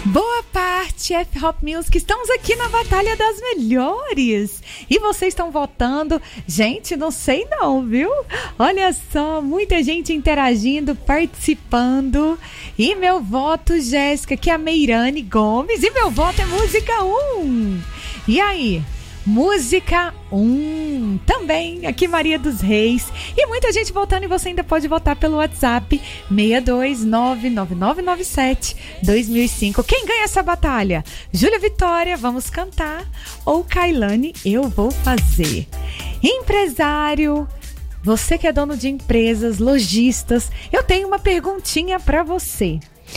Boa parte, F-Hop Music, estamos aqui na Batalha das Melhores e vocês estão votando. Gente, não sei não, viu? Olha só, muita gente interagindo, participando. E meu voto, Jéssica, que é a Meirane Gomes, e meu voto é música 1. E aí? Música 1, também aqui Maria dos Reis. E muita gente votando, e você ainda pode votar pelo WhatsApp 62999972005. Quem ganha essa batalha? Júlia Vitória, Vamos Cantar, ou Kailane, Eu Vou Fazer. Empresário, você que é dono de empresas, lojistas, eu tenho uma perguntinha para você.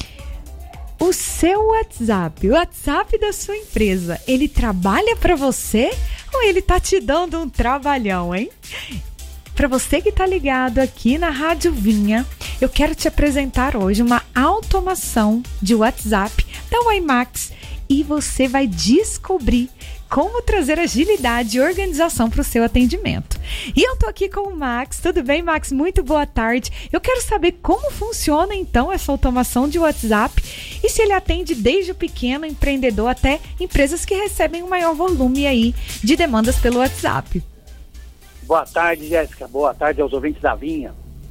O seu WhatsApp, o WhatsApp da sua empresa, ele trabalha para você ou ele tá te dando um trabalhão, hein? Para você que tá ligado aqui na Rádio Vinha, eu quero te apresentar hoje uma automação de WhatsApp da WiMAX e você vai descobrir como trazer agilidade e organização para o seu atendimento. E eu tô aqui com o Max. Tudo bem, Max? Muito boa tarde. Eu quero saber como funciona, então, essa automação de WhatsApp e se ele atende desde o pequeno empreendedor até empresas que recebem um maior volume aí de demandas pelo WhatsApp. Boa tarde, Jéssica. Boa tarde aos ouvintes da Vinha.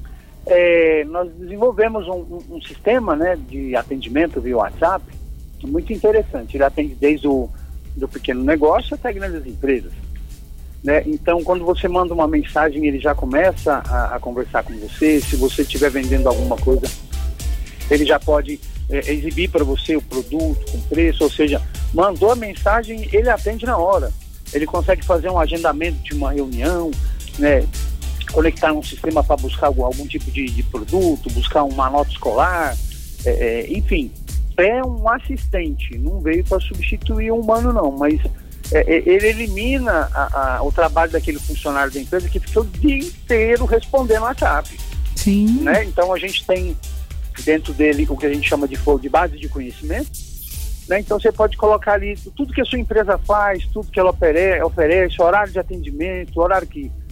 Nós desenvolvemos um sistema, né, de atendimento via WhatsApp muito interessante. Ele atende desde do pequeno negócio até grandes empresas, né? Então, quando você manda uma mensagem, ele já começa a conversar com você. Se você estiver vendendo alguma coisa, ele já pode exibir para você o produto com preço, ou seja, mandou a mensagem, ele atende na hora. Ele consegue fazer um agendamento de uma reunião, né? Conectar um sistema para buscar algum tipo de produto, buscar uma nota escolar, enfim. É um assistente, não veio para substituir o humano não, mas ele elimina o trabalho daquele funcionário da empresa que fica o dia inteiro respondendo WhatsApp. Sim. Né? Então a gente tem dentro dele o que a gente chama de base de conhecimento, né? Então você pode colocar ali tudo que a sua empresa faz, tudo que ela oferece, horário de atendimento, horário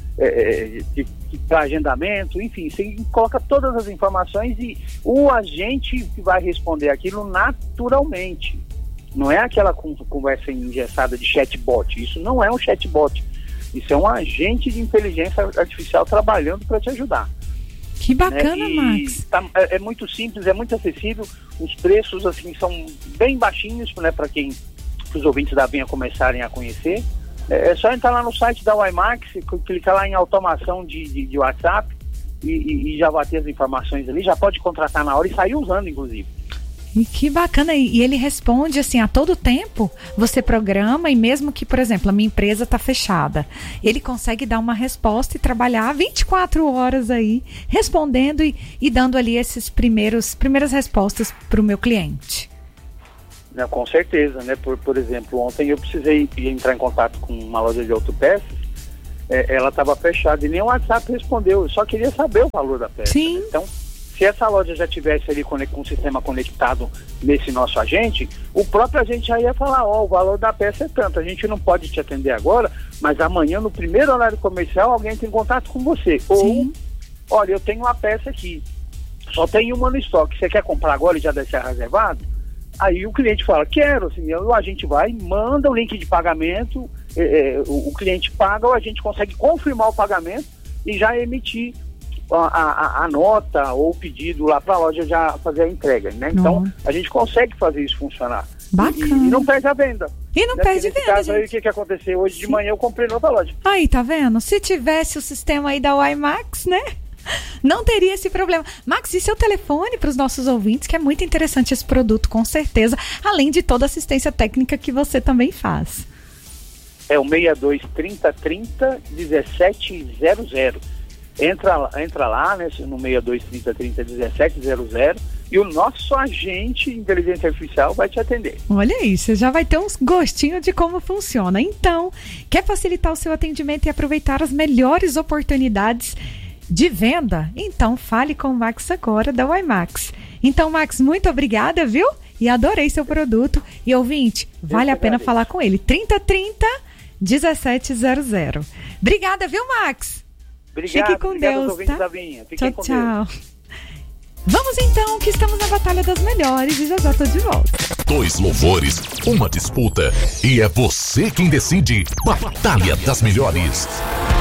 para agendamento, enfim, você coloca todas as informações e o agente que vai responder aquilo naturalmente. Não é aquela conversa engessada de chatbot. Isso não é um chatbot. Isso é um agente de inteligência artificial trabalhando para te ajudar. Que bacana, né? Max. É muito simples, é muito acessível. Os preços assim são bem baixinhos, né, para os ouvintes da Vinha começarem a conhecer. É só entrar lá no site da WiMAX, clicar lá em automação de WhatsApp e já vai ter as informações ali, já pode contratar na hora e sair usando, inclusive. E que bacana, e ele responde assim a todo tempo, você programa e mesmo que, por exemplo, a minha empresa está fechada, ele consegue dar uma resposta e trabalhar 24 horas aí, respondendo e dando ali essas primeiras respostas para o meu cliente. Né, com certeza, né? Por exemplo, ontem eu precisei entrar em contato com uma loja de autopeças, ela estava fechada e nem o WhatsApp respondeu, eu só queria saber o valor da peça. Sim. Né? Então, se essa loja já tivesse ali com o sistema conectado nesse nosso agente, o próprio agente já ia falar, o valor da peça é tanto, a gente não pode te atender agora, mas amanhã no primeiro horário comercial alguém tem contato com você. Sim. Ou, olha, eu tenho uma peça aqui, só tem uma no estoque, você quer comprar agora e já deixar reservado? Aí o cliente fala, quero, assim, a gente vai, manda o link de pagamento, o cliente paga, ou a gente consegue confirmar o pagamento e já emitir a nota ou o pedido lá para a loja já fazer a entrega, né? Então, a gente consegue fazer isso funcionar. Bacana. E não perde a venda. E não perde venda, caso gente. Aí, o que aconteceu? Hoje de manhã eu comprei nova loja. Aí, tá vendo? Se tivesse o sistema aí da WiMAX, né? Não teria esse problema. Max, e seu telefone para os nossos ouvintes, que é muito interessante esse produto, com certeza, além de toda a assistência técnica que você também faz. É o 62 30 30 1700. Entra lá, né, no 62 30 30 1700 e o nosso agente de inteligência artificial vai te atender. Olha aí, você já vai ter uns gostinhos de como funciona. Então, quer facilitar o seu atendimento e aproveitar as melhores oportunidades de venda? Então fale com o Max agora da WiMAX. Então, Max, muito obrigada, viu? E adorei seu produto. E ouvinte, vale a pena falar com ele. 3030 1700. Obrigada, viu, Max? Obrigado. Fique com Deus, aos ouvintes tá? da Vinha. Fiquem com tchau. Deus. Vamos então, que estamos na Batalha das Melhores e já tô de volta. 2 louvores, uma disputa e é você quem decide. Batalha das Melhores.